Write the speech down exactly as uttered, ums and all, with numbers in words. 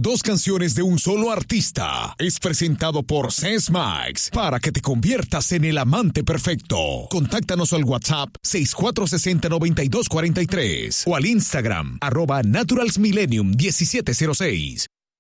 dos canciones de un solo artista. Es presentado por Sesmax para que te conviertas en el amante perfecto. Contáctanos al WhatsApp seis cuatro seis cero, nueve dos cuatro tres o al Instagram arroba naturalsmillenium diecisiete cero seis.